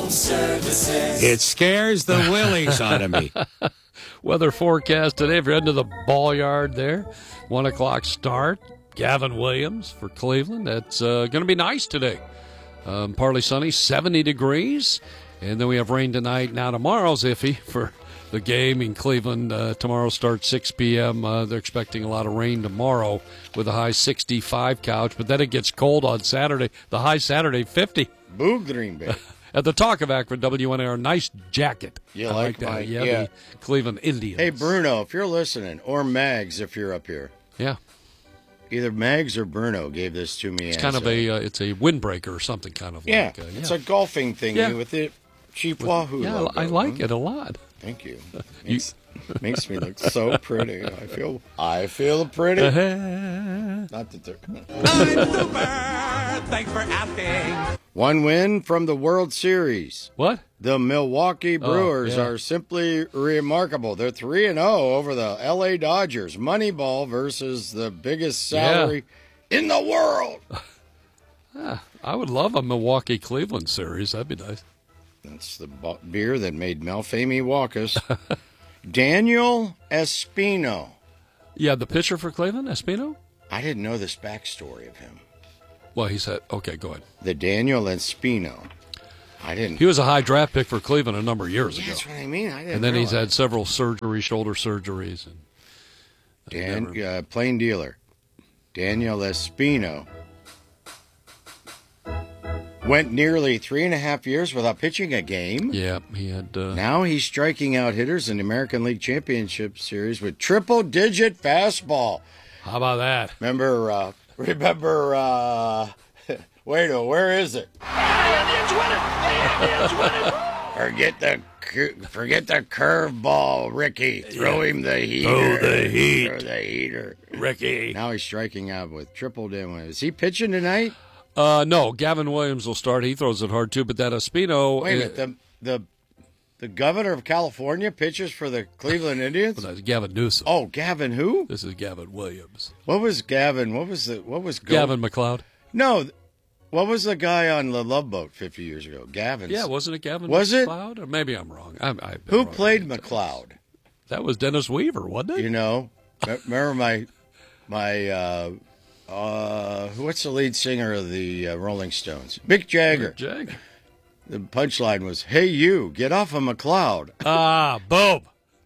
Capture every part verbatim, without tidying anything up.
Services. It scares the willies out of me. Weather forecast today, if you're heading to the ball yard there, one o'clock start. Gavin Williams for Cleveland. That's uh, going to be nice today. Um, partly sunny, seventy degrees. And then we have rain tonight. Now tomorrow's iffy for the game in Cleveland. Uh, tomorrow starts six p.m. Uh, they're expecting a lot of rain tomorrow with a high sixty-five couch. But then it gets cold on Saturday. The high Saturday, fifty. Boo, Green Bay. At the Talk of Akron, W N A R, nice jacket. You I like, like that. my, yeah, yeah. the Cleveland Indians. Hey, Bruno, if you're listening, or Mags if you're up here. Yeah. Either Mags or Bruno gave this to me. It's as kind of a, a, uh, it's a windbreaker or something kind of yeah, like. Uh, yeah, it's a golfing thing Yeah. with the Cheap Wahoo Yeah, logo. I like it a lot. Thank you. Makes, makes me look so pretty. I feel I feel pretty. Not that they're... I'm super. Thanks for asking. One win from the World Series. What? The Milwaukee Brewers yeah. are simply remarkable. They're three and oh over the L A Dodgers. Moneyball versus the biggest salary in the world. Ah, I would love a Milwaukee-Cleveland series. That'd be nice. That's the bo- beer that made Malfamy walk us. Daniel Espino. Yeah, the pitcher for Cleveland, Espino? I didn't know this backstory of him. Well, he said, okay, go ahead. The Daniel Espino. I didn't. He was a high draft pick for Cleveland a number of years Yeah, ago. that's what I mean. I didn't And then he's realize. had several surgeries, shoulder surgeries. And Dan, never- uh, plain dealer. Daniel Espino went nearly three and a half years without pitching a game. Yeah, he had... Uh, Now he's striking out hitters in the American League Championship Series with triple-digit fastball. how about that? Remember, uh, remember, uh, wait a where is it? Forget the cur- forget the curveball, Ricky. Throw him the heater. Throw the heat. Throw the heater. Ricky. Now he's striking out with triple damage. Is he pitching tonight? Uh, no, Gavin Williams will start. He throws it hard, too. But that Espino... Wait a minute. The, the, the governor of California pitches for the Cleveland Indians? That's Gavin Newsom. Oh, Gavin who? This is Gavin Williams. What was Gavin? What was the, what was Go- Gavin McLeod. No, what was the guy on the Love Boat fifty years ago? Gavin. Yeah, wasn't it Gavin Was it? McLeod? Or maybe I'm wrong. I'm, I've been Who wrong played many times. McLeod? That was Dennis Weaver, wasn't it? You know, remember my, my, uh, uh, what's the lead singer of the uh, Rolling Stones? Mick Jagger. Jagger. The punchline was, "Hey, you, get off of McLeod." Ah, boom.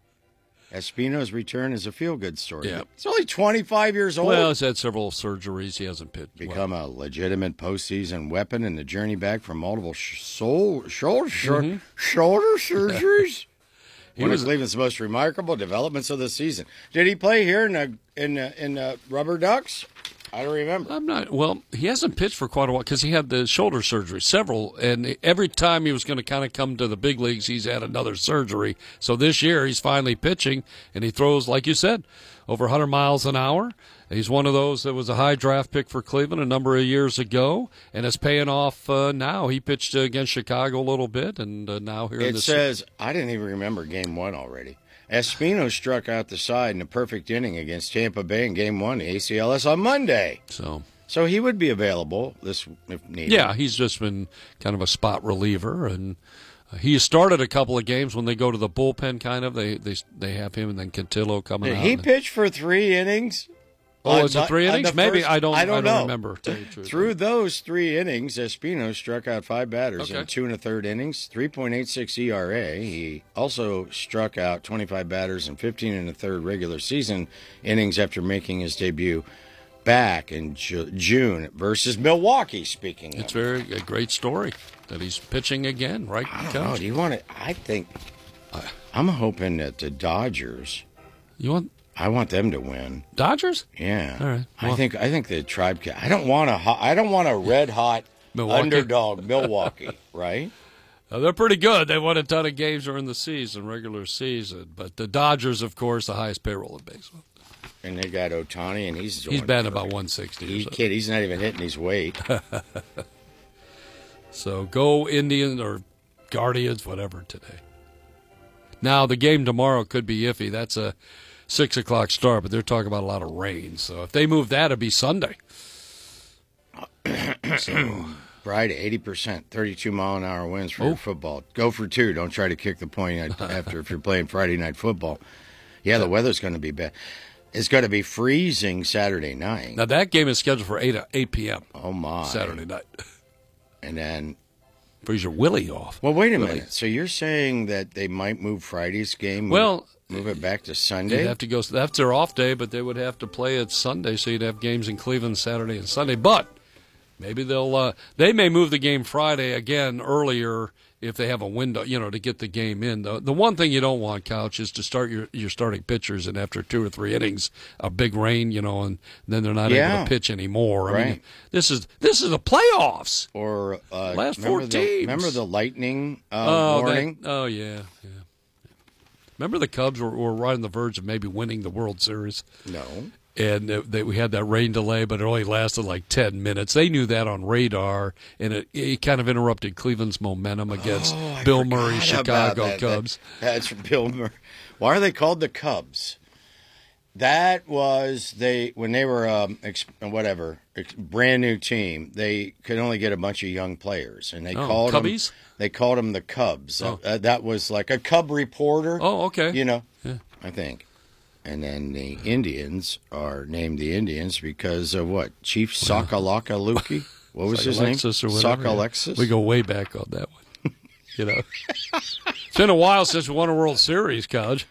Espino's return is a feel-good story. Yeah. He's only twenty-five years old. Well, he's had several surgeries. He hasn't pitched. Become a legitimate postseason weapon in the journey back from multiple sh- soul, shoulder, mm-hmm. shoulder surgeries. He One was- of Cleveland's most remarkable developments of the season. Did he play here in a, in a, in a Rubber Ducks? I don't remember. I'm not. Well, he hasn't pitched for quite a while because he had the shoulder surgery, several, and every time he was going to kind of come to the big leagues, he's had another surgery. So this year he's finally pitching, and he throws, like you said, over one hundred miles an hour. He's one of those that was a high draft pick for Cleveland a number of years ago, and it's paying off uh, now. He pitched against Chicago a little bit, and uh, now here in It the says, I didn't even remember game one already. Espino struck out the side in a perfect inning against Tampa Bay in game one, A C L S on Monday. So, So he would be available this if needed. yeah, he's just been kind of a spot reliever, and uh, he started a couple of games when they go to the bullpen. Kind of they they they have him and then Cantillo coming Did out. he pitch for three innings? Oh, On is it the- three on innings? the Maybe first- I don't. I don't know. remember. Tell you the truth. Through those three innings, Espino struck out five batters Okay. in two and a third innings, three point eight six E R A. He also struck out twenty-five batters in fifteen and a third regular season innings after making his debut back in Ju- June versus Milwaukee. Speaking, It's of. very a great story that he's pitching again, right? I don't know. Do you want to? I think I'm hoping that the Dodgers. You want I want them to win. Dodgers? Yeah. All right. I Well- think I think the tribe. Ca- I don't want a. ho- I don't want a red hot Milwaukee? underdog Milwaukee. Right. Uh, they're pretty good. They won a ton of games during the season, regular season. But the Dodgers, of course, the highest payroll in baseball. And they got Ohtani, and he's He's doing batting perfect. about one sixty. He or so. kid, he's not even hitting his weight. So go Indians or Guardians, whatever, today. Now, the game tomorrow could be iffy. That's a six o'clock start, but they're talking about a lot of rain. So if they move that, it'd be Sunday. So Friday, eighty percent, thirty-two mile an hour winds for your football. Go for two. Don't try to kick the point after if you're playing Friday night football. Yeah, the weather's going to be bad. It's going to be freezing Saturday night. Now, that game is scheduled for eight, eight p.m. Oh, my. Saturday night. And then... Freeze your willy off. Well, wait a Willie. minute. So you're saying that they might move Friday's game? Well... Move it back to Sunday? You'd have to go. That's their off day, but they would have to play it Sunday, so you'd have games in Cleveland Saturday and Sunday. But maybe they'll. Uh, they may move the game Friday again earlier if they have a window, you know, to get the game in. The the one thing you don't want, Couch, is to start your your starting pitchers, and after two or three innings, a big rain, you know, and then they're not Yeah. able to pitch anymore. I Right. mean, this is this is the playoffs. Or uh, Last remember four the, teams. Remember the lightning uh, Oh, warning? that- oh yeah, yeah. Remember the Cubs were, were right on the verge of maybe winning the World Series. No. And they, we had that rain delay, but it only lasted like ten minutes. They knew that on radar, and it, it kind of interrupted Cleveland's momentum against Oh, I Bill forgot Murray's about Chicago that. Cubs. That, that's Bill Murray. Why are they called the Cubs? That was they when they were um, ex, whatever ex, brand new team. They could only get a bunch of young players, and they Oh, called Cubbies? them. They called them the Cubs. Oh. Uh, that was like a Cub reporter. Oh, okay. You know, Yeah. I think. And then the Indians are named the Indians because of what? Chief Sakalakaluki? What was Like his Alexis name? or whatever. Sakalexis? We go way back on that one. You know, it's been a while since we won a World Series, Couch.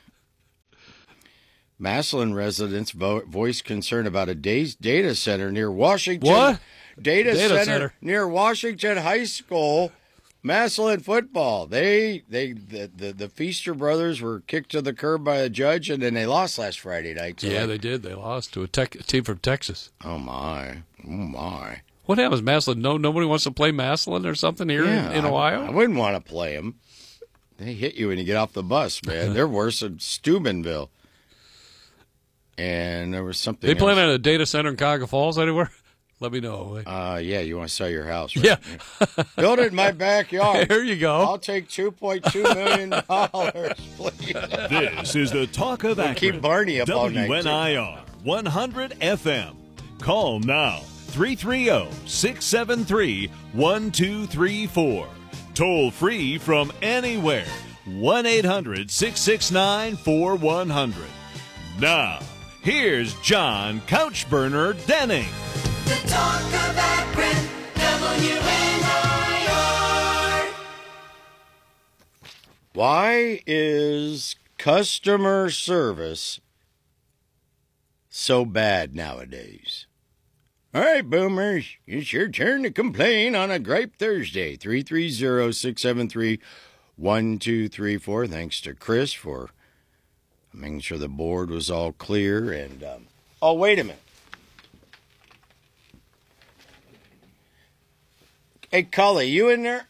Massillon residents vo- voiced concern about a day's data center near Washington. What? Data, Data center, center. near Washington High School. Massillon football. They they the, the the Feaster brothers were kicked to the curb by a judge, and then they lost last Friday night. So Yeah, like, they did. They lost to a, tech, a team from Texas. oh my, oh my. What happens, Massillon? No, nobody wants to play Massillon or something here Yeah, in, in I- Ohio. I, wouldn't want to play them. They hit you when you get off the bus, man. They're worse than Steubenville. And there was something. They playing else. at a data center in Cuyahoga Falls anywhere? Let me know. Uh, yeah, you want to sell your house? Right? Yeah. Build it in my backyard. There you go. I'll take two point two million dollars, please. This is the talk of We'll Akron. keep Barney up all night, W N I R one hundred F M. Call now three three zero, six seven three, one two three four. Toll free from anywhere. one eight hundred, six six nine, four one zero zero. Now, here's John Couchburner Denning. The talk of Akron, W N I R. Why is customer service so bad nowadays? All right, boomers, it's your turn to complain on a Gripe Thursday. three three zero, six seven three, one two three four. Thanks to Chris for making sure the board was all clear. And um, oh, wait a minute. Hey, Cully, you in there?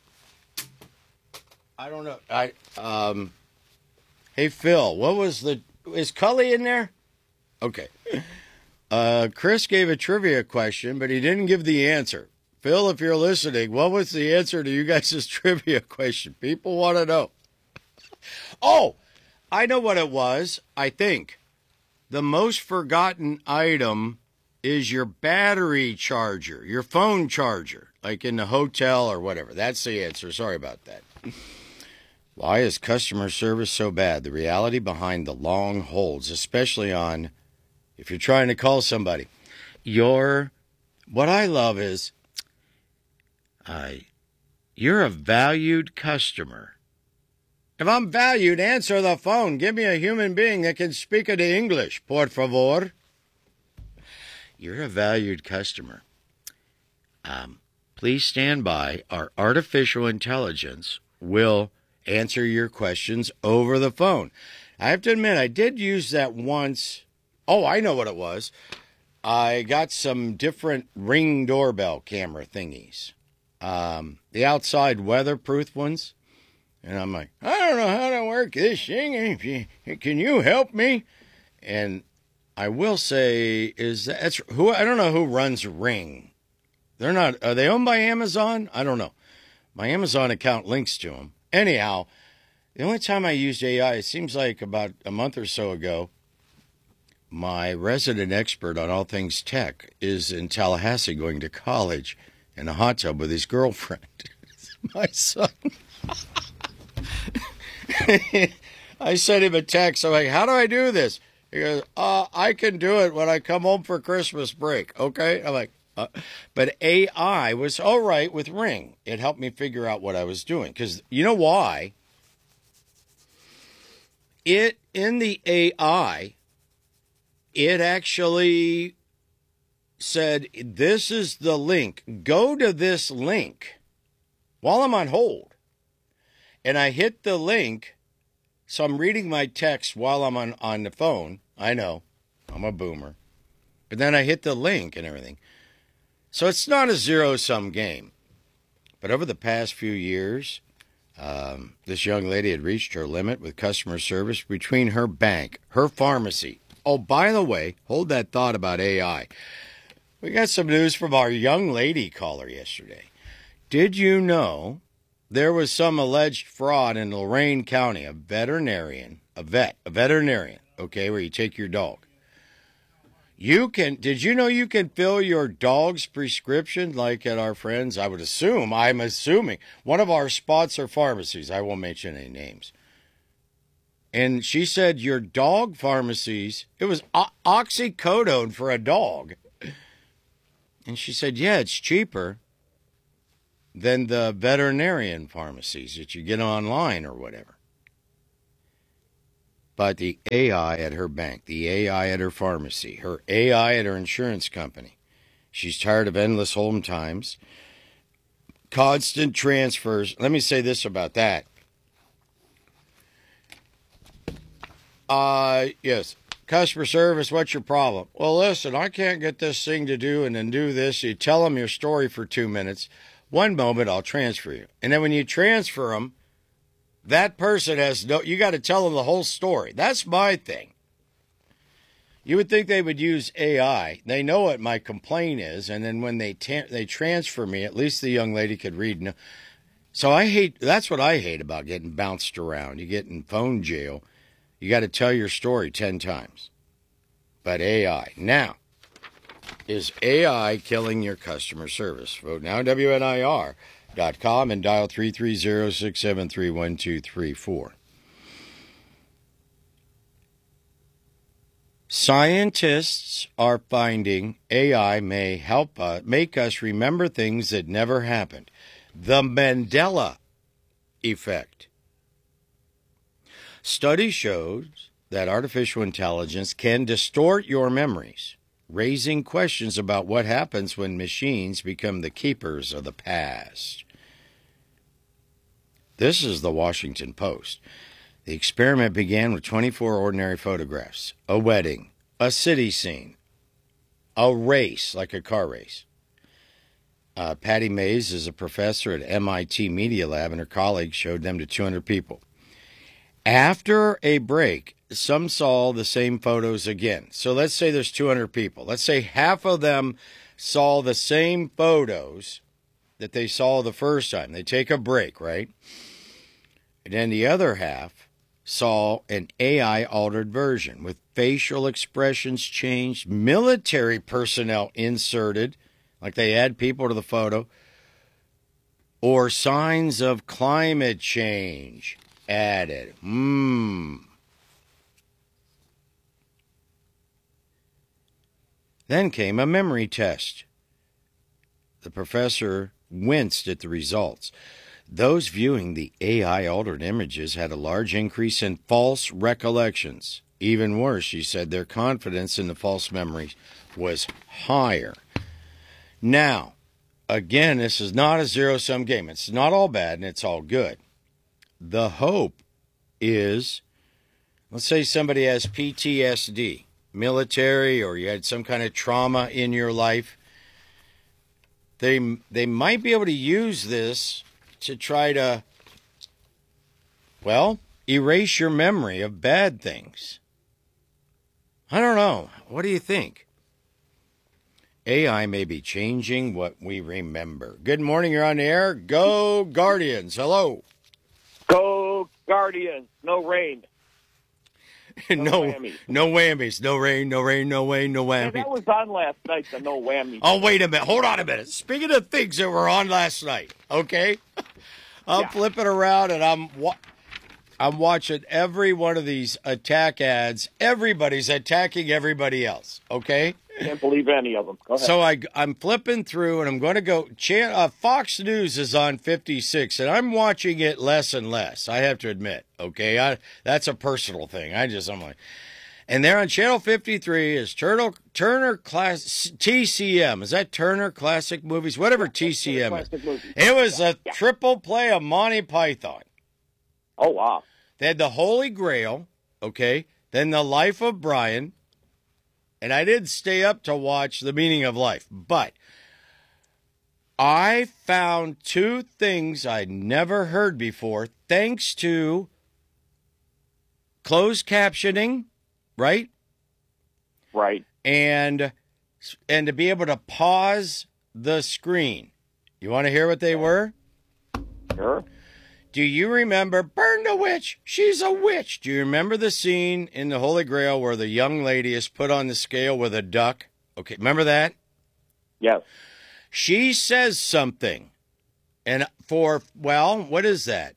I don't know. I um. Hey, Phil, what was the? Is Cully in there? Okay. Uh, Chris gave a trivia question, but he didn't give the answer. Phil, if you're listening, what was the answer to you guys' trivia question? People want to know. Oh, I know what it was. I think the most forgotten item is your battery charger, your phone charger. Like in the hotel or whatever. That's the answer. Sorry about that. Why is customer service so bad? The reality behind the long holds, especially on if you're trying to call somebody. Your, what I love is, uh, you're a valued customer. If I'm valued, answer the phone. Give me a human being that can speak it in English, por favor. You're a valued customer. Um, Please stand by. Our artificial intelligence will answer your questions over the phone. I have to admit, I did use that once. Oh, I know what it was. I got some different Ring doorbell camera thingies. Um, the outside weatherproof ones. And I'm like, I don't know how to work this thing. Can you help me? And I will say, is that's who I don't know who runs Ring. They're not, are they owned by Amazon? I don't know. My Amazon account links to them. Anyhow, the only time I used A I, it seems like about a month or so ago, my resident expert on all things tech is in Tallahassee going to college. in a hot tub with his girlfriend. My son. I sent him a text. I'm like, how do I do this? He goes, uh, I can do it when I come home for Christmas break. Okay. I'm like, uh, but A I was all right with Ring. It helped me figure out what I was doing. Because you know why? It, in the A I, it actually said, this is the link. Go to this link while I'm on hold. And I hit the link. So I'm reading my text while I'm on, on the phone. I know, I'm a boomer. But then I hit the link and everything. So it's not a zero-sum game. But over the past few years, um, this young lady had reached her limit with customer service between her bank, her pharmacy. Oh, by the way, hold that thought about A I. We got some news from our young lady caller yesterday. Did you know there was some alleged fraud in Lorain County? A veterinarian, a vet, a veterinarian, okay, where you take your dog. You can, did you know you can fill your dog's prescription like at our friends? I would assume, I'm assuming, one of our sponsor pharmacies. I won't mention any names. And she said your dog pharmacies, it was o- oxycodone for a dog. And she said, yeah, it's cheaper than the veterinarian pharmacies that you get online or whatever. But the A I at her bank, the A I at her pharmacy, her A I at her insurance company. She's tired of endless home times, constant transfers. Let me say this about that. Uh, yes, customer service, what's your problem? Well, listen, I can't get this thing to do and then do this. You tell them your story for two minutes. One moment, I'll transfer you. And then when you transfer them, that person has no, you got to tell them the whole story. That's my thing. You would think they would use A I. They know what my complaint is. And then when they ta- they transfer me, at least the young lady could read. No- so I hate, that's what I hate about getting bounced around. You get in phone jail. You got to tell your story ten times. But A I. Now, is A I killing your customer service? Vote now, W N I R dot com, and dial three three zero, six seven three, one two three four. Scientists are finding A I may help uh, make us remember things that never happened. The Mandela effect. Study shows that artificial intelligence can distort your memories, raising questions about what happens when machines become the keepers of the past. This is the Washington Post. The experiment began with twenty-four ordinary photographs, a wedding, a city scene, a race, like a car race. Uh, Patty Mays is a professor at M I T Media Lab, and her colleagues showed them to two hundred people. After a break, some saw the same photos again. So let's say there's two hundred people. Let's say half of them saw the same photos that they saw the first time. They take a break, right? And then the other half saw an A I-altered version with facial expressions changed, military personnel inserted, like they add people to the photo, or signs of climate change added. Hmm. Then came a memory test. The professor winced at the results. Those viewing the A I-altered images had a large increase in false recollections. Even worse, she said, their confidence in the false memories was higher. Now, again, this is not a zero-sum game. It's not all bad and it's all good. The hope is, let's say somebody has P T S D, military, or you had some kind of trauma in your life. They, they might be able to use this to try to, well, erase your memory of bad things. I don't know. What do you think? A I may be changing what we remember. Good morning. You're on the air. Go Guardians. Hello. Go Guardians. No rain. no, whammies. no whammies. No rain, no rain, no rain, no Hey, whammies. that was on last night, the no whammy. Oh, wait a minute. Hold on a minute. Speaking of things that were on last night, okay? I'm Yeah. flipping around and I'm wa- I'm watching every one of these attack ads. Everybody's attacking everybody else, okay? Can't believe any of them. Go ahead. So I, I'm flipping through, and I'm going to go. Chan, uh, Fox News is on fifty-six, and I'm watching it less and less. I have to admit. Okay, I, that's a personal thing. I just I'm like, and there on channel fifty-three is Turner Turner Class T C M. Is that Turner Classic Movies? Whatever T C M is. Classic movie. It was a Yeah. triple play of Monty Python. Oh, wow. They had the Holy Grail. Okay, then the Life of Brian. And I did stay up to watch The Meaning of Life, but I found two things I'd never heard before thanks to closed captioning, right? Right. And and to be able to pause the screen. You want to hear what they were? Sure. Do you remember Burn the Witch? She's a witch. Do you remember the scene in the Holy Grail where the young lady is put on the scale with a duck? Okay, remember that? Yes. She says something. And for, well, what is that?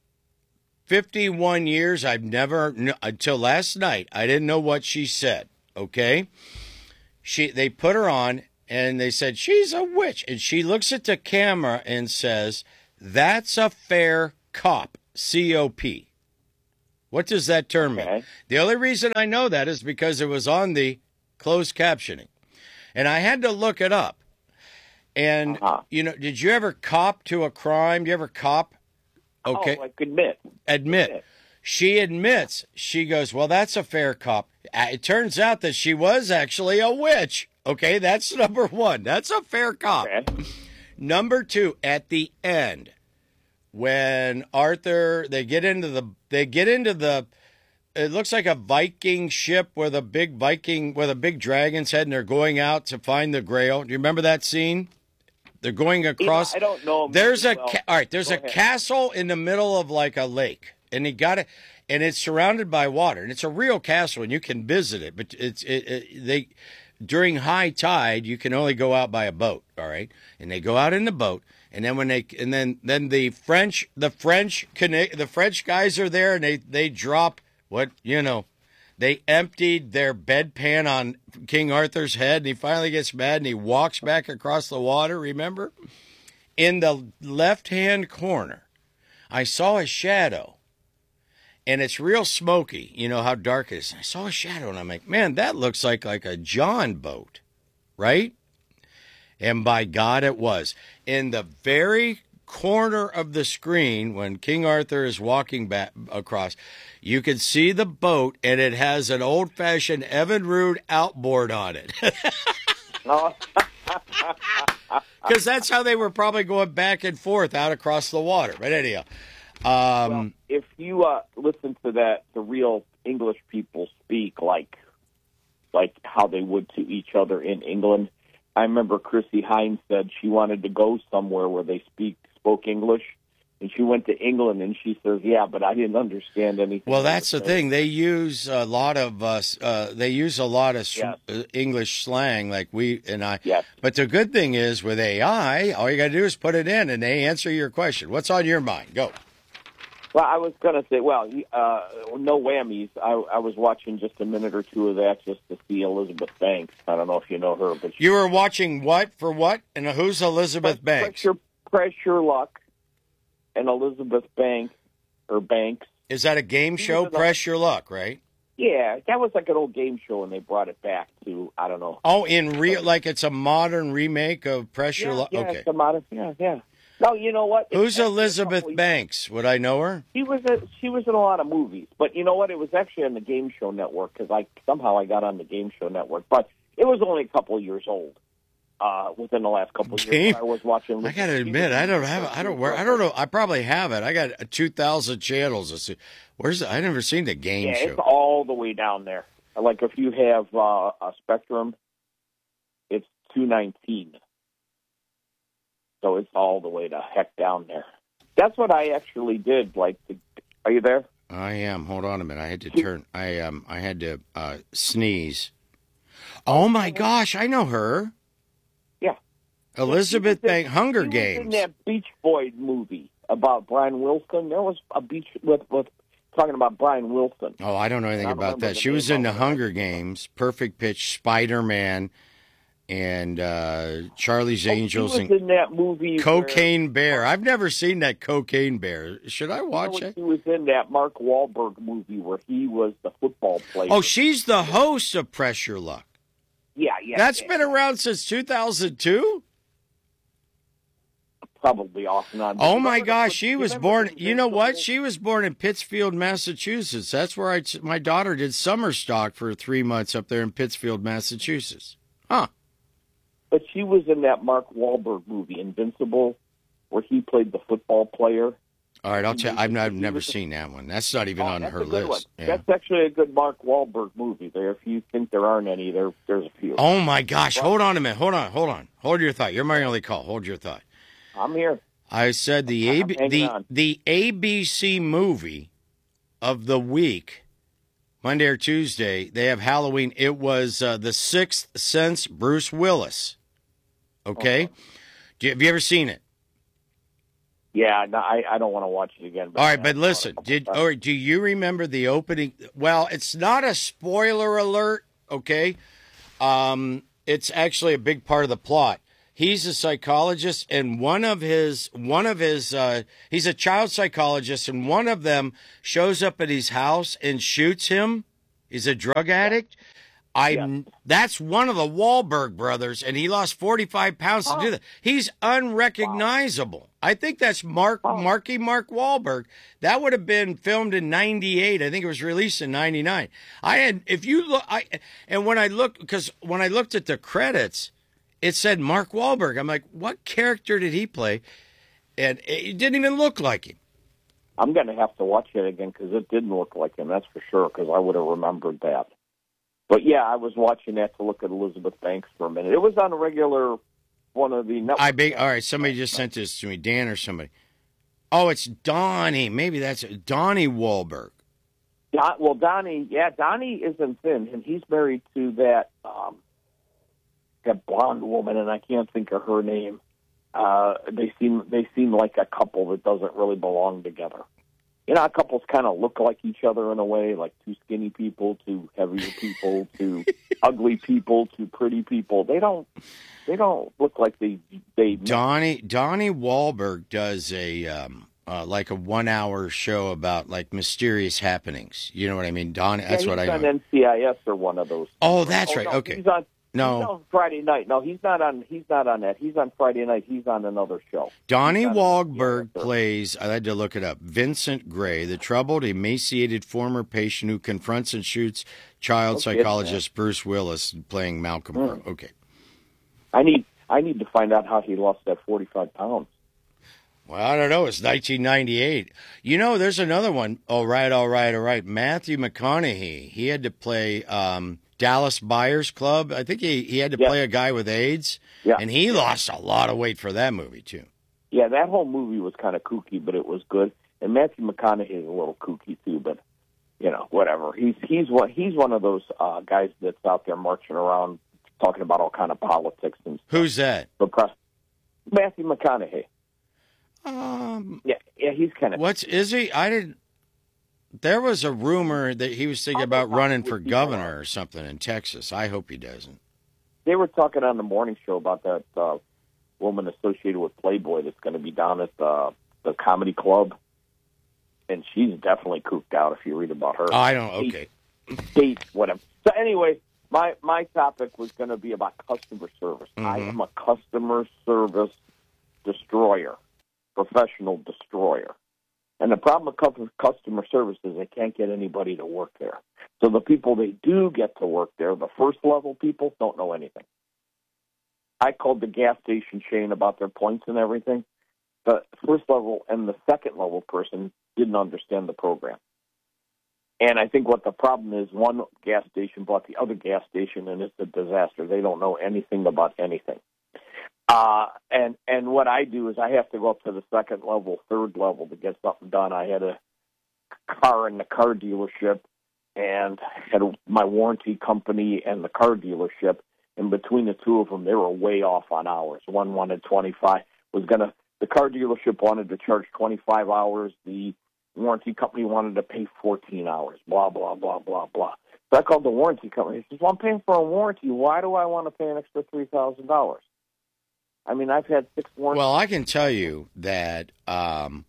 fifty-one years, I've never, until last night, I didn't know what she said, okay? She, they put her on, and they said, she's a witch. And she looks at the camera and says, that's a fair cop, C O P. What does that term mean? Okay. The only reason I know that is because it was on the closed captioning. And I had to look it up. And, Uh-huh. you know, did you ever cop to a crime? Do you ever cop? Okay. Oh, I admit. Admit. Admit. She admits. She goes, well, that's a fair cop. Uh, It turns out that she was actually a witch. Okay, that's number one. That's a fair cop. Okay. Number two, at the end, when Arthur they get into the they get into the it looks like a Viking ship with a big Viking with a big dragon's head, and they're going out to find the Grail. Do you remember that scene? They're going across. I don't know. There's a Well, ca- all right. There's go a ahead. castle in the middle of like a lake, and he got it, and it's surrounded by water, and it's a real castle, and you can visit it. But it's it, it they during high tide, you can only go out by a boat. All right, and they go out in the boat, and then when they and then then the French the French Cana- the French guys are there, and they they drop what you know. They emptied their bedpan on King Arthur's head, and he finally gets mad, and he walks back across the water, remember? In the left-hand corner, I saw a shadow, and it's real smoky. You know how dark it is. I saw a shadow, and I'm like, man, that looks like, like a John boat, right? And by God, it was. In the very corner of the screen, when King Arthur is walking back across, you can see the boat, and it has an old-fashioned Evan Rood outboard on it. Oh, Because that's how they were probably going back and forth out across the water. But anyhow, um, if you uh, listen to that, the real English people speak like like how they would to each other in England. I remember Chrissy Hines said she wanted to go somewhere where they speak spoke English, and she went to England, and she says, "Yeah, but I didn't understand anything." well, that's the thing. They use a lot of uh, uh, they use a lot of Yes. uh, English slang, like we and I. Yes. But the good thing is with A I, all you got to do is put it in, and they answer your question. What's on your mind? Go. Well, I was going to say, well, uh, no whammies. I, I was watching just a minute or two of that just to see Elizabeth Banks. I don't know if you know her, but she, You were watching what for what? And who's Elizabeth Banks? Pressure, pressure luck, and Elizabeth Banks or Banks. Is that a game show? was in a- Press your luck, right? Yeah, that was like an old game show, and they brought it back to I don't know. Oh, in real, like it's a modern remake of Press Your yeah, Luck. yeah, Okay. it's a modern, yeah, yeah. No, you know what? It's Who's actually a Elizabeth couple- Banks? Would I know her? She was a, she was in a lot of movies, but you know what? It was actually on the Game Show Network because I somehow I got on the Game Show Network, but it was only a couple of years old. Uh, within the last couple of Game- years, I was watching. I got to admit, I don't have. I don't. Where, I don't know. I probably have it. I got two thousand channels. to see. Where's? The, I never seen the game Yeah, show. it's all the way down there. Like if you have uh, a Spectrum, it's two nineteen. So it's all the way to heck down there. That's what I actually did. Like, to, are you there? I am. Hold on a minute. I had to turn. I um. I had to uh, sneeze. Oh my gosh! I know her. Yeah. Elizabeth She was in- Banks, Hunger she was Games. in that Beach Boy movie about Brian Wilson. There was a beach with with talking about Brian Wilson. Oh, I don't know anything I don't about remember that. the She was name in the of it. Hunger Games, Perfect Pitch, Spider Man, and uh, Charlie's Angels, She was and in that movie. Cocaine Bear. I've never seen that Cocaine Bear. Should I watch where, it? She was in that Mark Wahlberg movie where he was the football player. Oh, she's the host of Pressure Luck. yeah, yeah. That's yeah. been around since two thousand two? probably off and on. Oh, You my remember gosh. the- She you was remember born, the you know what? Invincible- She was born in Pittsfield, Massachusetts. That's where I, t- my daughter did summer stock for three months up there in Pittsfield, Massachusetts. Huh. But she was in that Mark Wahlberg movie, Invincible, where he played the football player. All right, I'll tell. I've, not, I've He never was a- seen that one. That's not even Oh, on that's her a good list. one. Yeah. That's actually a good Mark Wahlberg movie. There, if you think there aren't any, there there's a few. Oh my gosh! Hold on a minute. Hold on. Hold on. Hold your thought. You're my only call. Hold your thought. I'm here. I said the I'm A B, hanging the on. the A B C movie of the week, Monday or Tuesday. They have Halloween. It was uh, The Sixth Sense. Bruce Willis. Okay. Uh-huh. Do you, have you ever seen it? Yeah, no, I, I don't want to watch it again. All right, I but saw it a listen. couple Did times. or do you remember the opening? Well, it's not a spoiler alert. Okay. Um, it's actually a big part of the plot. He's a psychologist, and one of his one of his uh, he's a child psychologist, and one of them shows up at his house and shoots him. He's a drug addict. I Yeah. that's one of the Wahlberg brothers, and he lost forty-five pounds to do that. He's unrecognizable. I think that's Mark Marky Mark Wahlberg. That would have been filmed in ninety-eight. I think it was released in ninety-nine. I had if you look I and when I looked because when I looked at the credits, it said Mark Wahlberg. I'm like, what character did he play? And it didn't even look like him. I'm going to have to watch it again because it didn't look like him, that's for sure, because I would have remembered that. But, yeah, I was watching that to look at Elizabeth Banks for a minute. It was on a regular one of the network. I be, all right, somebody just sent this to me, Dan or somebody. Oh, it's Donnie. Maybe that's it. Donnie Wahlberg. Don, well, Donnie, yeah, Donnie isn't thin, and he's married to that um, that blonde woman, and I can't think of her name. Uh, they seem they seem like a couple that doesn't really belong together. You know, couples kind of look like each other in a way, like two skinny people, two heavier people, two ugly people, two pretty people. They don't they don't look like they they. Donnie Donnie Wahlberg does a um, uh, like a one hour show about like mysterious happenings. You know what I mean? Donnie. That's yeah, what I he's on know. N C I S or one of those. Oh, that's Oh, right. no, Okay. He's on. No. He's on Friday night. No, he's not on. He's not on that. He's on Friday night. He's on another show. Donnie He's on- Wahlberg yeah, sir. plays, I had to look it up, Vincent Gray, the troubled, emaciated former patient who confronts and shoots child Okay, psychologist Bruce Willis playing Malcolm. Hmm. Crowe. Okay. I need. I need to find out how he lost that forty-five pounds. Well, I don't know. It's nineteen ninety-eight. You know, there's another one. All right, all right, all right. Matthew McConaughey. He had to play um, Dallas Buyers Club. I think he, he had to Yeah. play a guy with AIDS. Yeah. And he lost a lot of weight for that movie, too. Yeah, that whole movie was kind of kooky, but it was good. And Matthew McConaughey is a little kooky too, but you know, whatever. He's he's one he's one of those uh, guys that's out there marching around talking about all kind of politics and stuff. Who's that? But press Matthew McConaughey. Um, Yeah, yeah, he's kind of. what's, is he? I didn't. There was a rumor that he was thinking I'll about talk running with for people. governor or something in Texas. I hope he doesn't. They were talking on the morning show about that uh, woman associated with Playboy that's going to be down at the the comedy club, and she's definitely cooped out. If you read about her, Oh, I don't. Okay. state, whatever. So anyway, my my topic was going to be about customer service. I Mhm. am a customer service destroyer, professional destroyer. And the problem with cu- customer service is they can't get anybody to work there. So the people they do get to work there, the first level people, don't know anything. I called the gas station chain about their points and everything. The first level and the second level person didn't understand the program. And I think what the problem is, one gas station bought the other gas station, and it's a disaster. They don't know anything about anything. Uh, and and what I do is I have to go up to the second level, third level to get something done. I had a car in the car dealership and had my warranty company and the car dealership. And between the two of them, they were way off on hours. One wanted twenty-five, was going to, the car dealership wanted to charge twenty-five hours. The warranty company wanted to pay fourteen hours, blah, blah, blah, blah, blah. So I called the warranty company. He says, well, I'm paying for a warranty. Why do I want to pay an extra three thousand dollars? I mean, I've had six warranties. Well, I can tell you that um,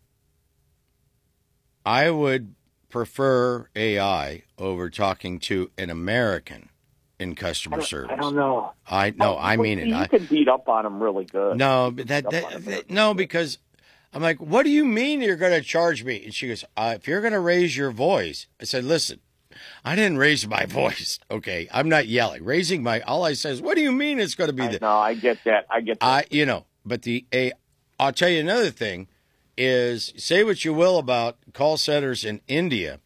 I would prefer A I over talking to an American in customer I don't, service. I don't know. I no, Oh, I mean it. You I, can beat up on them really good. no, but that, Beat up that, on 'em that really no, good. because I'm like, what do you mean you're going to charge me? And she goes, uh, if you're going to raise your voice, I said, listen, I didn't raise my voice. Okay, I'm not yelling. Raising my, all I say is, what do you mean it's going to be I the? know, I get that. I get that. I, you know, but the a, I'll tell you another thing is, say what you will about call centers in India.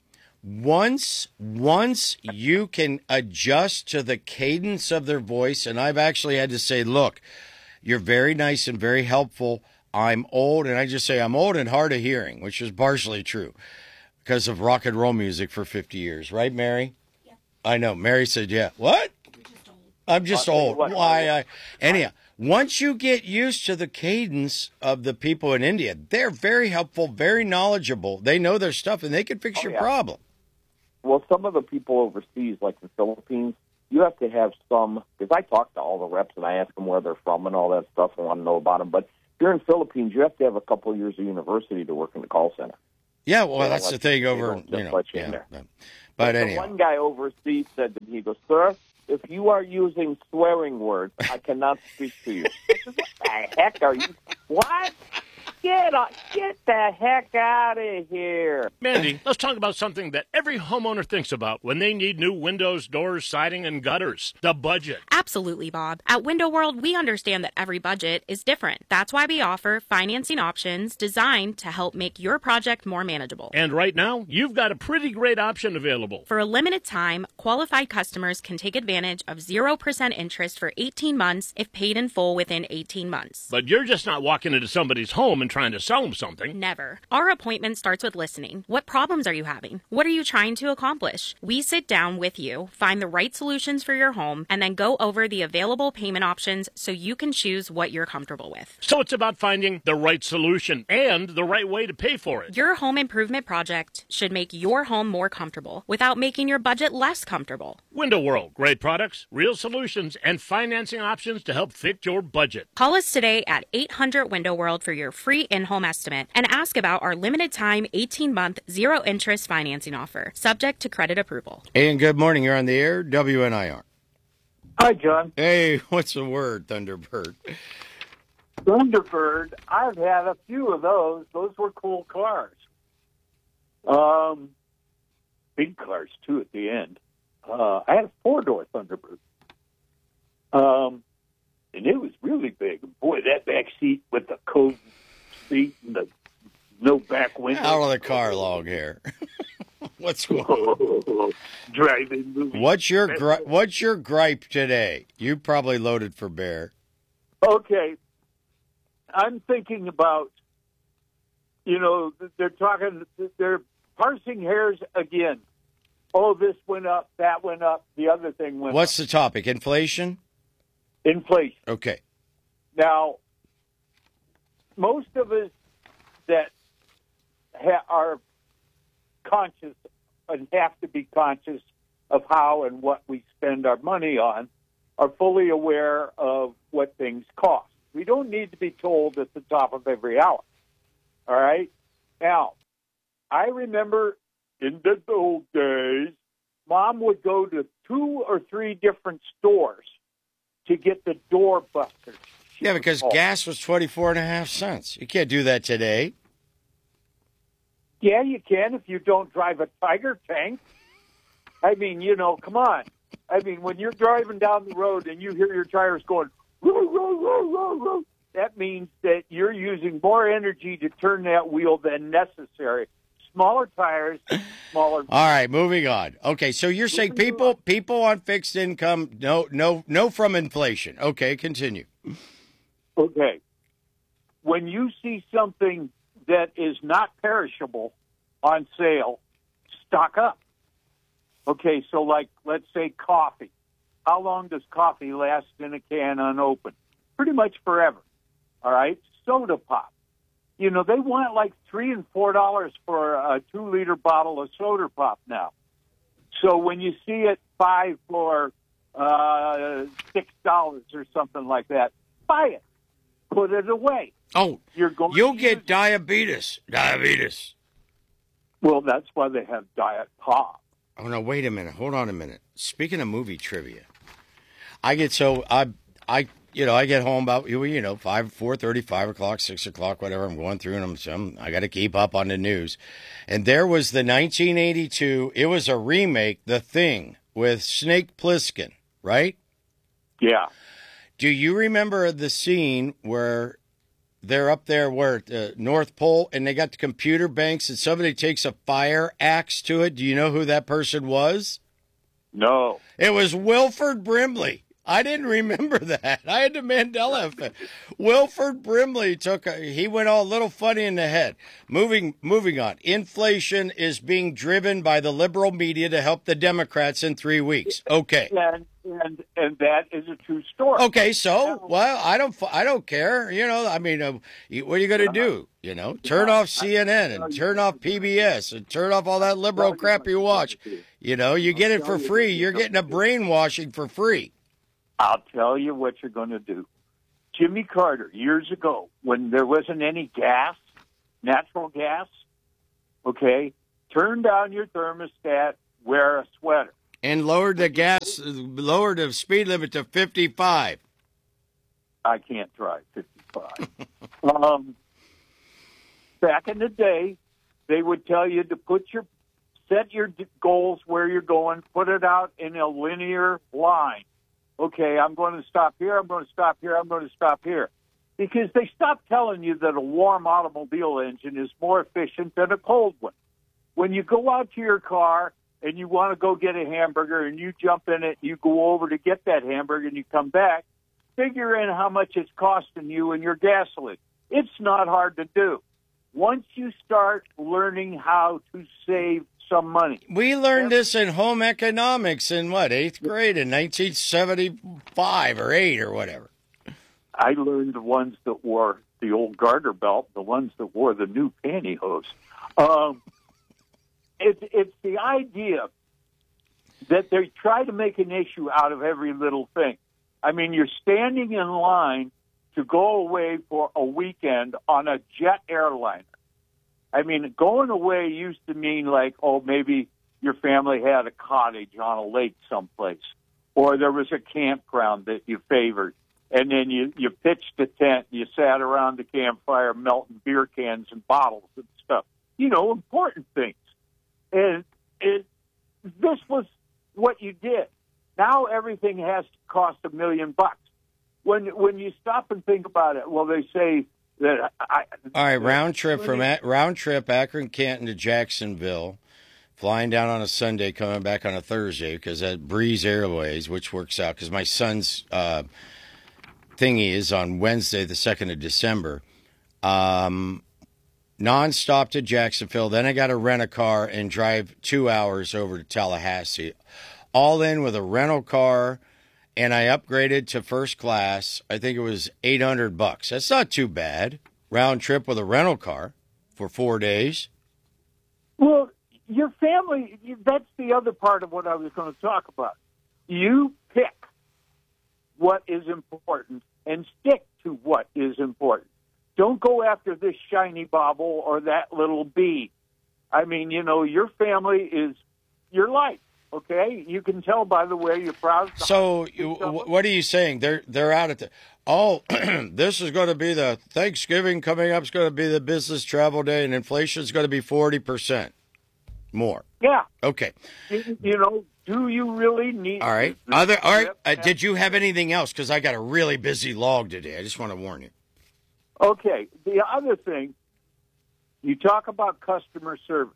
Once, once you can adjust to the cadence of their voice, and I've actually had to say, look, you're very nice and very helpful. I'm old, and I just say I'm old and hard of hearing, which is partially true because of rock and roll music for fifty years, right, Mary? Yeah. I know. Mary said, yeah. What? You're just old. I'm just I'll tell you old. what, Why? I, anyhow, once you get used to the cadence of the people in India, they're very helpful, very knowledgeable. They know their stuff, and they can fix Oh, your yeah. problem. Well, some of the people overseas, like the Philippines, you have to have some, because I talk to all the reps and I ask them where they're from and all that stuff and want to know about them. But if you're in Philippines, you have to have a couple of years of university to work in the call center. Yeah, well, They that's don't the let- thing they over, don't just you know. let you Yeah, in there. but, but the anyhow. one guy overseas said to me, he goes, sir, if you are using swearing words, I cannot speak to you. I said, what the heck are you? What? Get, a, get the heck out of here. Mandy, let's talk about something that every homeowner thinks about when they need new windows, doors, siding, and gutters. The budget. Absolutely, Bob. At Window World, we understand that every budget is different. That's why we offer financing options designed to help make your project more manageable. And right now, you've got a pretty great option available. For a limited time, qualified customers can take advantage of zero percent interest for eighteen months if paid in full within eighteen months. But you're just not walking into somebody's home and trying to sell them something. Never. Our appointment starts with listening. What problems are you having? What are you trying to accomplish? We sit down with you, find the right solutions for your home, and then go over the available payment options so you can choose what you're comfortable with. So it's about finding the right solution and the right way to pay for it. Your home improvement project should make your home more comfortable without making your budget less comfortable. Window World. Great products, real solutions, and financing options to help fit your budget. Call us today at eight hundred Window World for your free in-home estimate and ask about our limited time eighteen month zero interest financing offer, subject to credit approval. Ian, good morning. You're on the air, W N I R. Hi, John. Hey, what's the word, Thunderbird? Thunderbird, I've had a few of those. Those were cool cars. Um, big cars, too, at the end. Uh, I had a four-door Thunderbird. Um, and it was really big. Boy, that back seat with the cove seat and the no back window. Out of the car, long hair. What's going on? Driving movie. What's your gri- What's your gripe today? You probably loaded for bear. Okay. I'm thinking about, you know, they're talking, they're parsing hairs again. Oh, this went up, that went up, the other thing went What's up. the topic? Inflation? Inflation. Okay. Now, most of us that ha- are conscious and have to be conscious of how and what we spend our money on are fully aware of what things cost. We don't need to be told at the top of every hour. All right? Now, I remember in the old days, Mom would go to two or three different stores to get the door busters. Yeah, because Oh. gas was twenty-four and a half cents. You can't do that today. Yeah, you can if you don't drive a Tiger tank. I mean, you know, come on. I mean, when you're driving down the road and you hear your tires going, "Woo, woo, woo, woo, woo," that means that you're using more energy to turn that wheel than necessary. Smaller tires, smaller. All right, moving on. Okay, so you're saying Moving people on. people on fixed income no no no from inflation. Okay, continue. Okay. When you see something that is not perishable on sale, stock up. Okay, so like, let's say coffee. How long does coffee last in a can unopened? Pretty much forever. All right? Soda pop. You know, they want like three and four dollars for a two-liter bottle of soda pop now. So when you see it five for uh, six dollars or something like that, buy it. Put it away. Oh, You're going you'll to get use- diabetes. Diabetes. Well, that's why they have Diet Pop. Oh, no, wait a minute. Hold on a minute. Speaking of movie trivia, I get so, I, I, you know, I get home about, you know, five, four thirty, five o'clock, six o'clock, whatever. I'm going through and I'm, I'm I got to keep up on the news. And there was the nineteen eighty-two, it was a remake, The Thing, with Snake Plissken, right? Yeah. Do you remember the scene where they're up there where at the North Pole and they got the computer banks and somebody takes a fire axe to it? Do you know who that person was? No. It was Wilford Brimley. I didn't remember that. I had the Mandela effect. Wilford Brimley took a, he went all a little funny in the head. Moving moving on. Inflation is being driven by the liberal media to help the Democrats in three weeks. Okay. And and and that is a true story. Okay, so well, I don't I don't care. You know, I mean, uh, what are you going to do? You know, turn off C N N and turn off P B S and turn off all that liberal crap you watch. You know, you get it for free. You're getting a brainwashing for free. I'll tell you what you're going to do. Jimmy Carter, years ago, when there wasn't any gas, natural gas, okay, turn down your thermostat, wear a sweater. And lowered the gas, lowered the speed limit to fifty-five. I can't drive fifty-five. um, back in the day, they would tell you to put your, set your d- goals where you're going, put it out in a linear line. Okay, I'm going to stop here, I'm going to stop here, I'm going to stop here. Because they stopped telling you that a warm automobile engine is more efficient than a cold one. When you go out to your car and you want to go get a hamburger and you jump in it, you go over to get that hamburger and you come back, figure in how much it's costing you in your gasoline. It's not hard to do. Once you start learning how to save some money. We learned this in home economics in what, eighth grade in nineteen seventy-five or eight or whatever. I learned the ones that wore the old garter belt, the ones that wore the new pantyhose. Um, it's it's the idea that they try to make an issue out of every little thing. I mean, you're standing in line to go away for a weekend on a jet airliner. I mean, going away used to mean like, oh, maybe your family had a cottage on a lake someplace, or there was a campground that you favored, and then you, you pitched a tent, and you sat around the campfire melting beer cans and bottles and stuff. You know, important things. And it, this was what you did. Now everything has to cost a million bucks. When when you stop and think about it, well, they say that I, All right, round trip from A- round trip Akron, Canton to Jacksonville, flying down on a Sunday, coming back on a Thursday because at Breeze Airways, which works out because my son's uh, thingy is on Wednesday, the second of December. Um, nonstop to Jacksonville. Then I got to rent a car and drive two hours over to Tallahassee, all in with a rental car. And I upgraded to first class. I think it was eight hundred bucks. That's not too bad. Round trip with a rental car for four days. Well, your family, that's the other part of what I was going to talk about. You pick what is important and stick to what is important. Don't go after this shiny bauble or that little bee. I mean, you know, your family is your life. Okay, you can tell by the way you're proud. So, you, what are you saying? They're they're out at the. Oh, this is going to be the Thanksgiving coming up. Is going to be the business travel day, and inflation is going to be forty percent more. Yeah. Okay. You, you know, do you really need? All right. Other. All right. Uh, did you have anything else? Because I got a really busy log today. I just want to warn you. Okay. The other thing, you talk about customer service.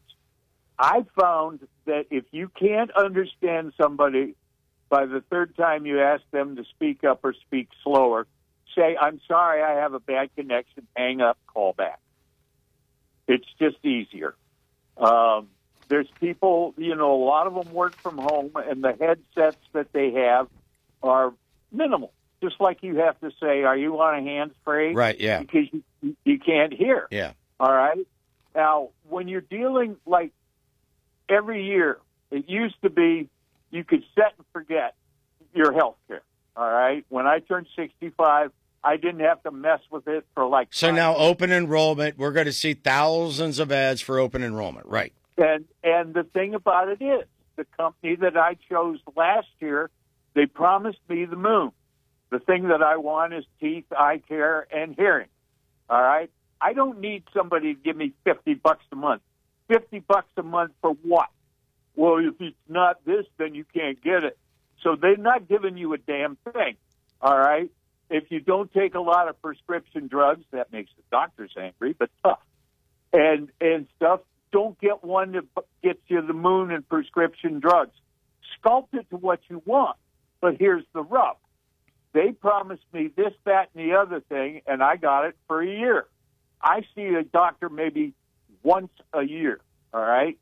I found that if you can't understand somebody by the third time you ask them to speak up or speak slower, say, I'm sorry, I have a bad connection, hang up, call back. It's just easier. Um, There's people, you know, a lot of them work from home, and the headsets that they have are minimal. Just like you have to say, are you on a hands-free? Right, yeah. Because you, you can't hear. Yeah. All right? Now, when you're dealing, like, every year, it used to be you could set and forget your health care. All right? When I turned sixty-five, I didn't have to mess with it for, like... So five now years. open enrollment, we're going to see thousands of ads for open enrollment, right? And and the thing about it is, the company that I chose last year, they promised me the moon. The thing that I want is teeth, eye care, and hearing. All right? I don't need somebody to give me fifty bucks a month. fifty bucks a month for what? Well, if it's not this, then you can't get it. So they're not giving you a damn thing. All right? If you don't take a lot of prescription drugs, that makes the doctors angry, but tough. And and stuff, don't get one that gets you the moon and prescription drugs. Sculpt it to what you want. But here's the rub. They promised me this, that, and the other thing, and I got it for a year. I see a doctor maybe once a year, all right?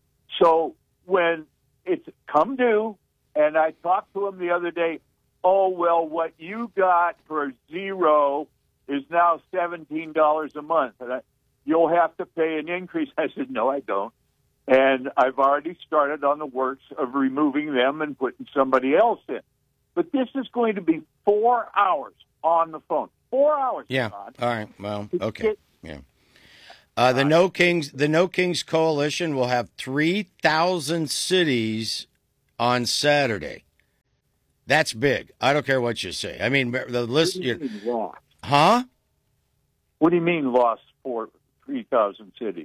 So when it's come due, and I talked to him the other day, oh, well, what you got for zero is now seventeen dollars a month. And I, you'll have to pay an increase. I said, no, I don't. And I've already started on the works of removing them and putting somebody else in. But this is going to be four hours on the phone. Four hours. Yeah. John. All right. Well, okay. Yeah. Uh, the No Kings, the No Kings Coalition will have three thousand cities on Saturday. That's big. I don't care what you say. I mean, the list. What do you mean lost? Huh? What do you mean lost for three thousand cities?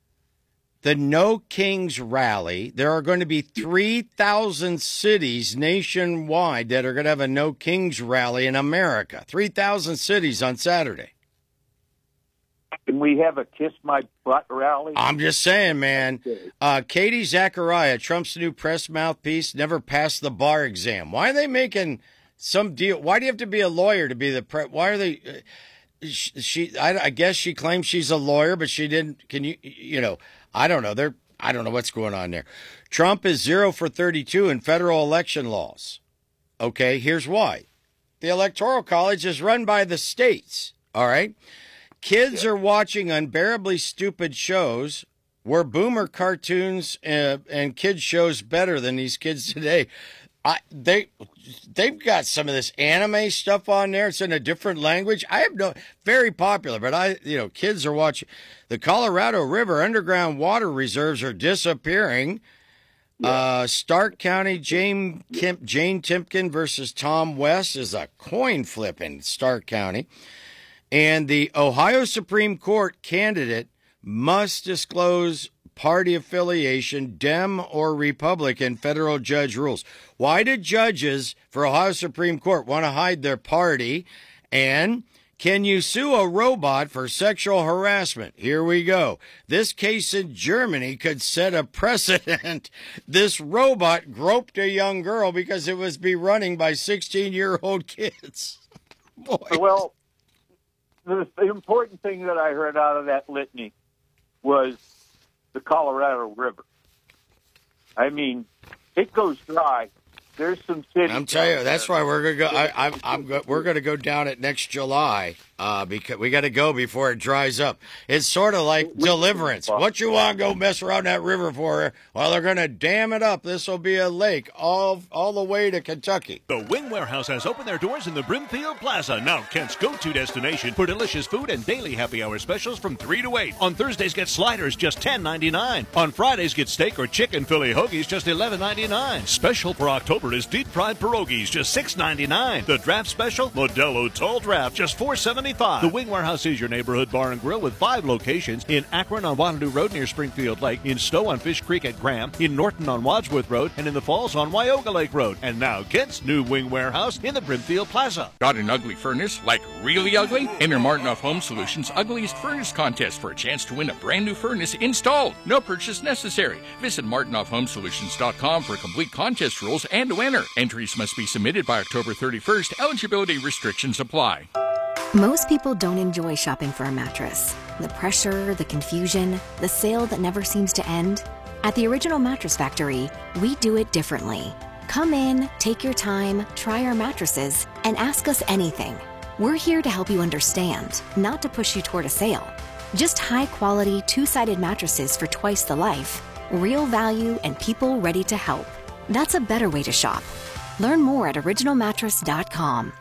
The No Kings rally, there are going to be three thousand cities nationwide that are going to have a No Kings rally in America. three thousand cities on Saturday. Can we have a Kiss My Butt rally? I'm just saying, man. Uh, Katie Zachariah, Trump's new press mouthpiece, never passed the bar exam. Why are they making some deal? Why do you have to be a lawyer to be the pre? Why are they? Uh, she, she I, I guess she claims she's a lawyer, but she didn't. Can you, you know, I don't know. They're, I don't know what's going on there. Trump is zero for thirty-two in federal election laws. Okay, here's why. The Electoral College is run by the states. All right. Kids are watching unbearably stupid shows. Were boomer cartoons uh, and kids shows better than these kids today? I, they, they've got some of this anime stuff on there. It's in a different language. I have no, very popular, but I, you know, kids are watching. The Colorado River underground water reserves are disappearing. Yeah. Uh, Stark County, Jane, Kim, Jane Timpkin versus Tom West is a coin flip in Stark County. And the Ohio Supreme Court candidate must disclose party affiliation, Dem or Republican, federal judge rules. Why do judges for Ohio Supreme Court want to hide their party? And can you sue a robot for sexual harassment? Here we go. This case in Germany could set a precedent. This robot groped a young girl because it was be running by sixteen-year-old kids. Boy. Well, the, the important thing that I heard out of that litany was the Colorado River. I mean, it goes dry. There's some cities. I'm telling you, that's why we're gonna go. I, I, I'm go, we're gonna go down it next July uh, because we got to go before it dries up. It's sort of like Deliverance. What you want to go mess around that river for? Well, they're gonna dam it up. This will be a lake all all the way to Kentucky. The Wing Warehouse has opened their doors in the Brimfield Plaza, now Kent's go-to destination for delicious food and daily happy hour specials from three to eight. On Thursdays, get sliders just ten ninety-nine. On Fridays, get steak or chicken Philly hoagies just eleven ninety-nine. Special for October is deep-fried pierogies, just six ninety-nine. The draft special, Modelo Tall Draft, just four seventy-five. The Wing Warehouse is your neighborhood bar and grill with five locations in Akron on Wanadoo Road near Springfield Lake, in Stowe on Fish Creek at Graham, in Norton on Wadsworth Road, and in the Falls on Wyoga Lake Road. And now Kent's new Wing Warehouse in the Brimfield Plaza. Got an ugly furnace, like really ugly? Enter Martinoff Home Solutions' Ugliest Furnace Contest for a chance to win a brand new furnace installed. No purchase necessary. Visit martinoff home solutions dot com for complete contest rules and to enter. Entries must be submitted by October thirty-first. Eligibility restrictions apply. Most people don't enjoy shopping for a mattress. The pressure, the confusion, the sale that never seems to end. At the Original Mattress Factory, we do it differently. Come in, take your time, try our mattresses, and ask us anything. We're here to help you understand, not to push you toward a sale. Just high-quality, two-sided mattresses for twice the life, real value, and people ready to help. That's a better way to shop. Learn more at original mattress dot com.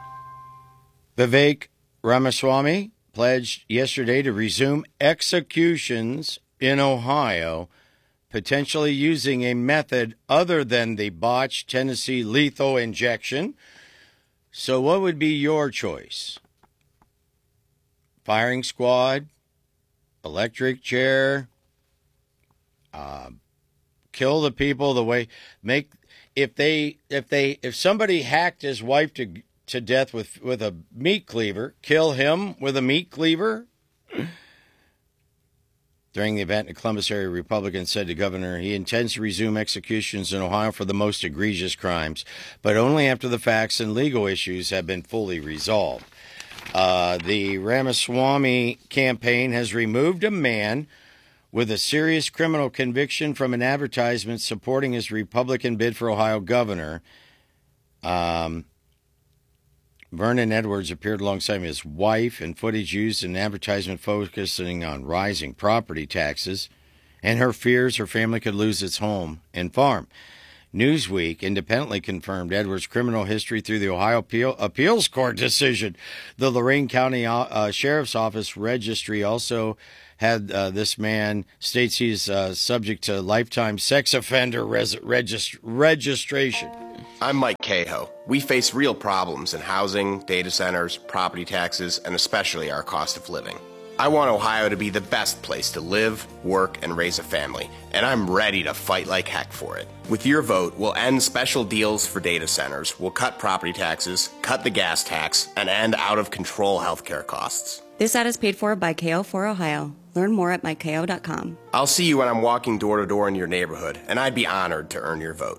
Vivek Ramaswamy pledged yesterday to resume executions in Ohio, potentially using a method other than the botched Tennessee lethal injection. So what would be your choice? Firing squad, electric chair, uh, kill the people the way, make, if they, if they, if somebody hacked his wife to, to death with, with a meat cleaver, kill him with a meat cleaver? During the event, a Columbus area Republican said to Governor he intends to resume executions in Ohio for the most egregious crimes, but only after the facts and legal issues have been fully resolved. Uh, the Ramaswamy campaign has removed a man with a serious criminal conviction from an advertisement supporting his Republican bid for Ohio governor. Um, Vernon Edwards appeared alongside his wife in footage used in an advertisement focusing on rising property taxes and her fears her family could lose its home and farm. Newsweek independently confirmed Edwards' criminal history through the Ohio Appeal, Appeals Court decision. The Lorain County uh, Sheriff's Office registry also had uh, this man states he's uh, subject to lifetime sex offender res- regist- registration. I'm Mike Cahoe. We face real problems in housing, data centers, property taxes, and especially our cost of living. I want Ohio to be the best place to live, work, and raise a family, and I'm ready to fight like heck for it. With your vote, we'll end special deals for data centers, we'll cut property taxes, cut the gas tax, and end out-of-control healthcare costs. This ad is paid for by K O for Ohio. Learn more at mike k o dot com. I'll see you when I'm walking door to door in your neighborhood, and I'd be honored to earn your vote.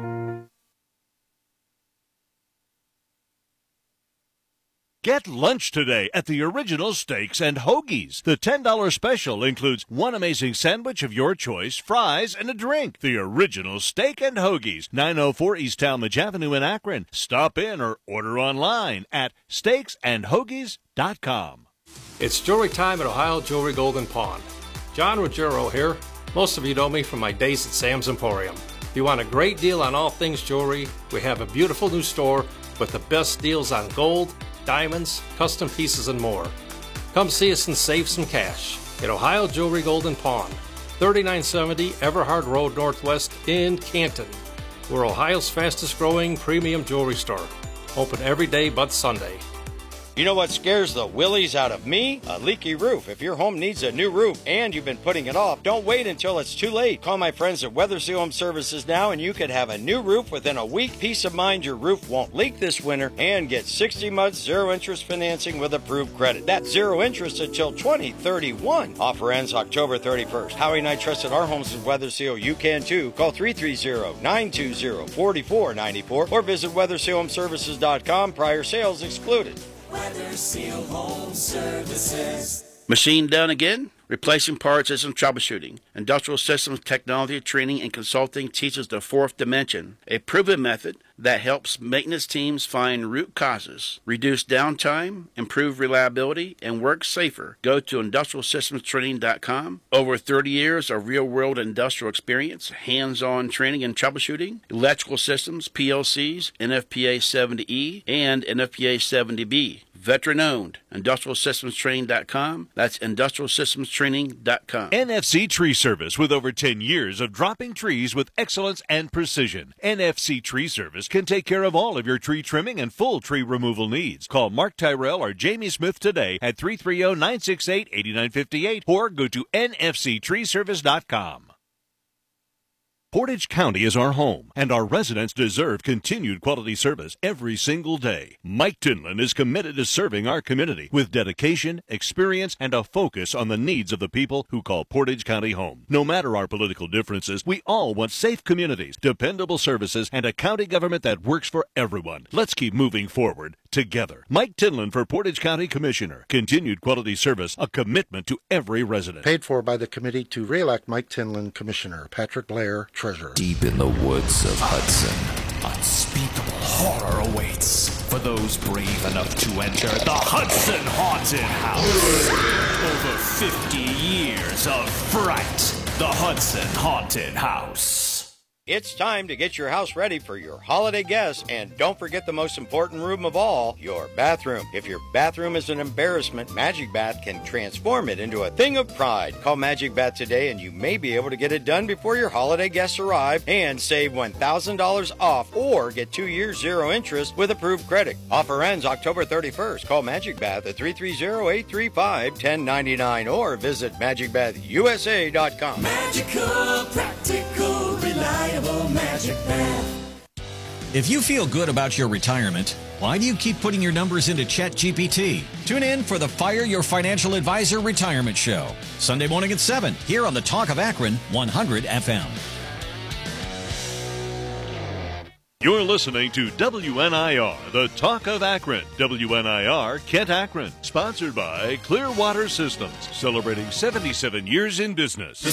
Get lunch today at the Original Steaks and Hoagies. The ten dollars special includes one amazing sandwich of your choice, fries, and a drink. The Original Steak and Hoagies, nine oh four East Talmadge Avenue in Akron. Stop in or order online at steaks and hoagies dot com. It's jewelry time at Ohio Jewelry Golden Pawn. John Ruggiero here. Most of you know me from my days at Sam's Emporium. If you want a great deal on all things jewelry, we have a beautiful new store with the best deals on gold, diamonds, custom pieces, and more. Come see us and save some cash at Ohio Jewelry Golden Pawn, thirty-nine seventy Everhard Road Northwest in Canton. We're Ohio's fastest growing premium jewelry store. Open every day but Sunday. You know what scares the willies out of me? A leaky roof. If your home needs a new roof and you've been putting it off, don't wait until it's too late. Call my friends at Weather Seal Home Services now and you could have a new roof within a week. Peace of mind your roof won't leak this winter and get sixty months zero interest financing with approved credit. That's zero interest until twenty thirty-one. Offer ends October thirty-first. Howie and I trusted our homes with Weather Seal. You can too. Call three three zero, nine two zero, four four nine four or visit weather seal home services dot com. Prior sales excluded. Weather Seal Home Services. Machine done again? Replacing parts isn't troubleshooting. Industrial Systems Technology Training and Consulting teaches the fourth dimension, a proven method that helps maintenance teams find root causes, reduce downtime, improve reliability, and work safer. Go to industrial systems training dot com. Over thirty years of real-world industrial experience, hands-on training and troubleshooting, electrical systems, P L Cs, N F P A seventy E, and N F P A seventy B. Veteran-owned. industrial systems training dot com. That's industrial systems training dot com. N F C Tree Service, with over ten years of dropping trees with excellence and precision. N F C Tree Service can take care of all of your tree trimming and full tree removal needs. Call Mark Tyrell or Jamie Smith today at three three zero, nine six eight, eight nine five eight or go to N F C tree service dot com. Portage County is our home, and our residents deserve continued quality service every single day. Mike Tinlin is committed to serving our community with dedication, experience, and a focus on the needs of the people who call Portage County home. No matter our political differences, we all want safe communities, dependable services, and a county government that works for everyone. Let's keep moving forward together. Mike Tinlin for Portage County Commissioner. Continued quality service, a commitment to every resident. Paid for by the committee to re-elect Mike Tinlin, Commissioner. Patrick Blair, Treasurer. Deep in the woods of Hudson, unspeakable horror awaits for those brave enough to enter the Hudson Haunted House. Over fifty years of fright. The Hudson Haunted House. It's time to get your house ready for your holiday guests, and don't forget the most important room of all, your bathroom. If your bathroom is an embarrassment, Magic Bath can transform it into a thing of pride. Call Magic Bath today and you may be able to get it done before your holiday guests arrive and save one thousand dollars off or get two years zero interest with approved credit. Offer ends October thirty-first. Call Magic Bath at three three zero, eight three five, one zero nine nine or visit magic bath u s a dot com. Magical, practical, reliable Magic Bath. If you feel good about your retirement, why do you keep putting your numbers into ChatGPT? Tune in for the Fire Your Financial Advisor Retirement Show, Sunday morning at seven, here on the Talk of Akron, one hundred F M. You're listening to W N I R, the Talk of Akron. W N I R, Kent, Akron. Sponsored by Clearwater Systems, celebrating seventy-seven years in business. The